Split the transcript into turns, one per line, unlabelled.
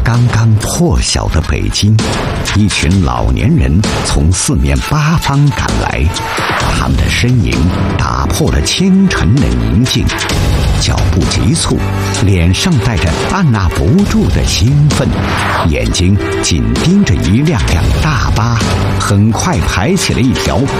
刚刚破晓的北京，一群老年人从四面八方赶来，他们的身影打破了清晨的宁静，脚步急促，脸上带着按捺不住的兴奋，眼睛紧盯着一辆辆大巴，很快排起了一条